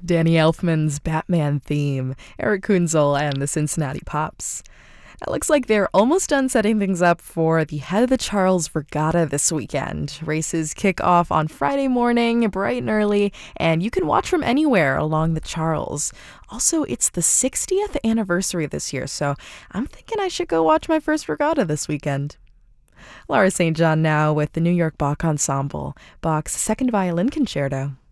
Danny Elfman's Batman theme, Eric Kunzel, and the Cincinnati Pops. It looks like they're almost done setting things up for the Head of the Charles Regatta this weekend. Races kick off on Friday morning, bright and early, and you can watch from anywhere along the Charles. Also, it's the 60th anniversary this year, so I'm thinking I should go watch my first regatta this weekend. Laura St. John now with the New York Bach Ensemble, Bach's Second Violin Concerto.